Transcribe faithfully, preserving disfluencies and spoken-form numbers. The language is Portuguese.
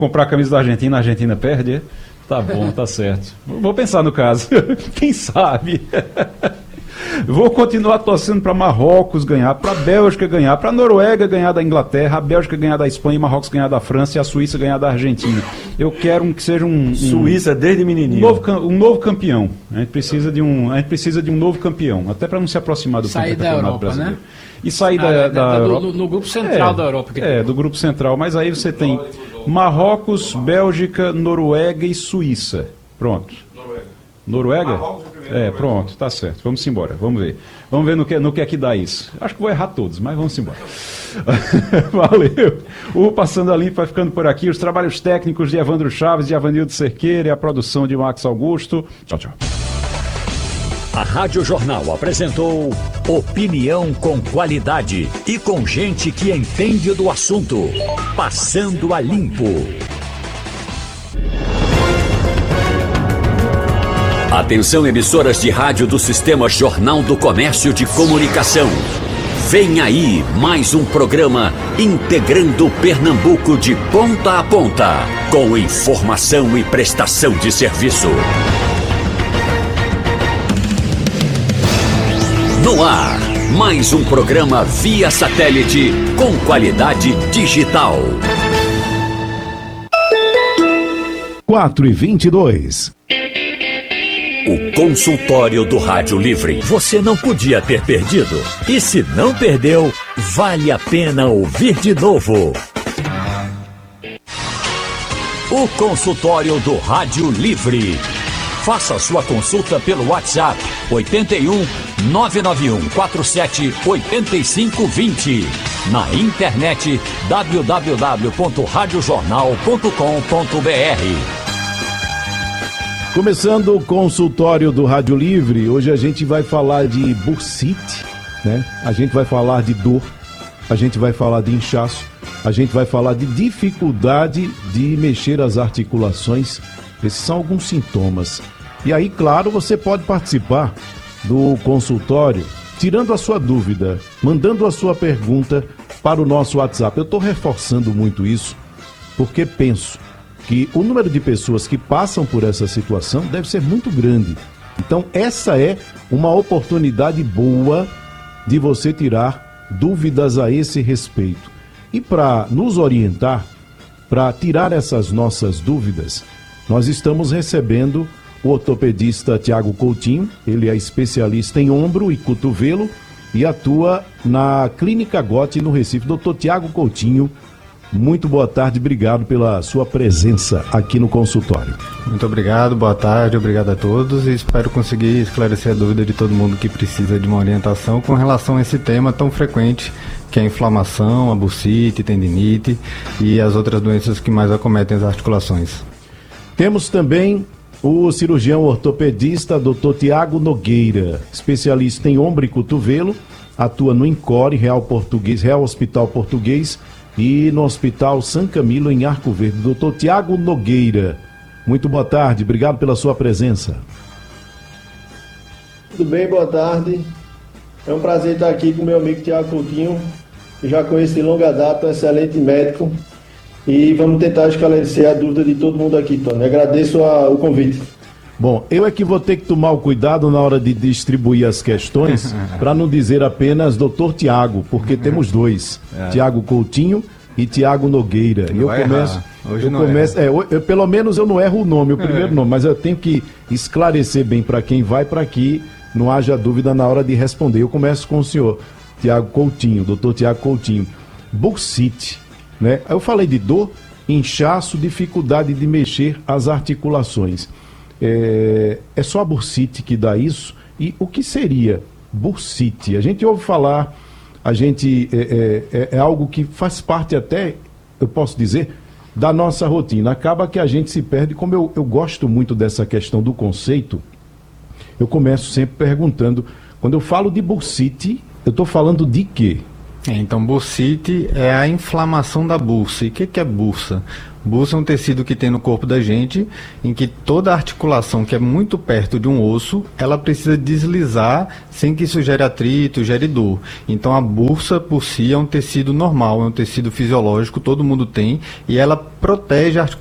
comprar a camisa da Argentina, a Argentina perde, é? Tá bom, tá certo. Vou pensar no caso. Quem sabe? Vou continuar torcendo para Marrocos ganhar, para a Bélgica ganhar, para a Noruega ganhar da Inglaterra, a Bélgica ganhar da Espanha, Marrocos ganhar da França e a Suíça ganhar da Argentina. Eu quero um, que seja um, um Suíça desde menininho. Um novo, um novo campeão. A gente precisa de um, a gente precisa de um novo campeão, até para não se aproximar do sair da Europa, brasileiro. Né? E sair ah, da, da, da, da Europa. Do, no grupo central é, da Europa. Que é, do grupo central. Mas aí você tem Marrocos, Bélgica, Noruega e Suíça. Pronto. Noruega? Noruega? É, pronto, tá certo. Vamos embora, vamos ver. Vamos ver no que, no que é que dá isso. Acho que vou errar todos, mas vamos embora. Valeu. O Passando a Limpo vai ficando por aqui. Os trabalhos técnicos de Evandro Chaves, de Avanildo Cerqueira e a produção de Max Augusto. Tchau, tchau. A Rádio Jornal apresentou opinião com qualidade e com gente que entende do assunto. Passando a Limpo. Atenção, emissoras de rádio do Sistema Jornal do Comércio de Comunicação. Vem aí mais um programa integrando Pernambuco de ponta a ponta, com informação e prestação de serviço. No ar, mais um programa via satélite com qualidade digital. quatro e vinte e dois. O consultório do Rádio Livre. Você não podia ter perdido. E se não perdeu, vale a pena ouvir de novo. O consultório do Rádio Livre. Faça sua consulta pelo WhatsApp oito um nove nove um quatro sete oito cinco dois zero. Na internet w w w ponto rádio jornal ponto com ponto b r. Começando o consultório do Rádio Livre, hoje a gente vai falar de bursite, né? A gente vai falar de dor, a gente vai falar de inchaço, a gente vai falar de dificuldade de mexer as articulações. Esses são alguns sintomas. E aí, claro, você pode participar do consultório, tirando a sua dúvida, mandando a sua pergunta para o nosso WhatsApp. Eu estou reforçando muito isso, porque penso que o número de pessoas que passam por essa situação deve ser muito grande. Então, essa é uma oportunidade boa de você tirar dúvidas a esse respeito. E para nos orientar, para tirar essas nossas dúvidas, nós estamos recebendo o ortopedista Tiago Coutinho. Ele é especialista em ombro e cotovelo e atua na Clínica Gotti, no Recife. Doutor Tiago Coutinho, muito boa tarde, obrigado pela sua presença aqui no consultório. Muito obrigado, boa tarde, obrigado a todos e espero conseguir esclarecer a dúvida de todo mundo que precisa de uma orientação com relação a esse tema tão frequente que é a inflamação, a bursite, tendinite e as outras doenças que mais acometem as articulações. Temos também o cirurgião ortopedista doutor Tiago Nogueira, especialista em ombro e cotovelo, atua no INCORE, Real Português, Real Hospital Português e no Hospital São Camilo, em Arco Verde. doutor Tiago Nogueira, muito boa tarde, obrigado pela sua presença. Tudo bem, boa tarde. É um prazer estar aqui com meu amigo Tiago Coutinho, que já conheço de longa data, um excelente médico. E vamos tentar esclarecer a dúvida de todo mundo aqui, Tony. Agradeço a, o convite. Bom, eu é que vou ter que tomar o cuidado na hora de distribuir as questões, para não dizer apenas doutor Tiago, porque temos dois, é. Tiago Coutinho e Tiago Nogueira. Não eu começo, Hoje eu não começo, é, eu, eu, pelo menos eu não erro o nome, o primeiro é. nome, mas eu tenho que esclarecer bem para quem vai, para que não haja dúvida na hora de responder. Eu começo com o senhor Tiago Coutinho, doutor Tiago Coutinho. Bursite, né? Eu falei de dor, inchaço, dificuldade de mexer as articulações. É, é só a bursite que dá isso? E o que seria bursite? A gente ouve falar, a gente é, é, é algo que faz parte até, eu posso dizer, da nossa rotina. Acaba que a gente se perde. Como eu, eu gosto muito dessa questão do conceito, eu começo sempre perguntando, quando eu falo de bursite, eu estou falando de quê? É, então, bursite é a inflamação da bursa. E o que, que é bursa? Bursa é um tecido que tem no corpo da gente, em que toda articulação que é muito perto de um osso, ela precisa deslizar sem que isso gere atrito, gere dor. Então, a bursa por si é um tecido normal, é um tecido fisiológico, todo mundo tem, e ela protege a articulação